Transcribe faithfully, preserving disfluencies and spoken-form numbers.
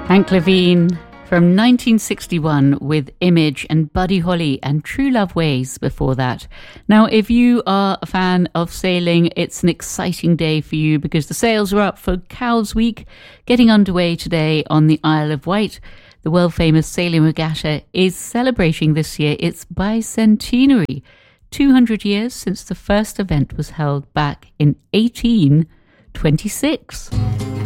Hank Levine from nineteen sixty-one with Image, and Buddy Holly and True Love Ways before that. Now, if you are a fan of sailing, it's an exciting day for you because the sails are up for Cowes Week, getting underway today on the Isle of Wight. The world-famous Sailing Regatta is celebrating this year its bicentenary, two hundred years since the first event was held back in eighteen twenty-six.